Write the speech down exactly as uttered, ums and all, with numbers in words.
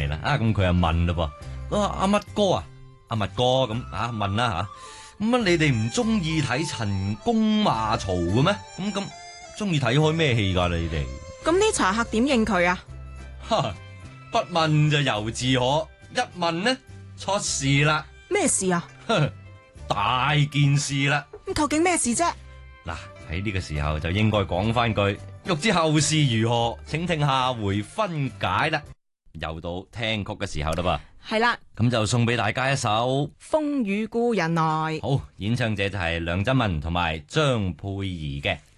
係啦，啊咁佢又問嘞噃，啊阿乜哥啊，阿乜哥咁啊問啦吓，咁啊你哋唔中意睇陳宮罵曹嘅咩？咁咁中意睇開咩戲噶你哋？ 咁啲茶客點應佢啊？ 哈，不問就猶自可，一問呢出事啦， 咩事啊？ 大件事啦！ 咁究竟咩事啫？ 嗱，喺呢個時候就應該講翻句，欲知後事如何，請聽下回分解啦。又到聽曲嘅時候啦係啦， 噃，咁就送俾大家一首 《風雨故人來》。 好，演唱者就係梁振文同埋張佩儀嘅。